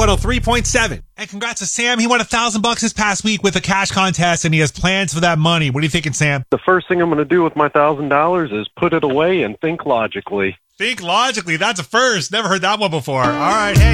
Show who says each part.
Speaker 1: 103.7. And congrats to Sam. He won $1,000 this past week with a cash contest, and he has plans for that money. What are you thinking, Sam?
Speaker 2: The first thing I'm going to do with my $1,000 is put it away and think logically.
Speaker 1: Think logically. That's a first. Never heard that one before. All right. Hey.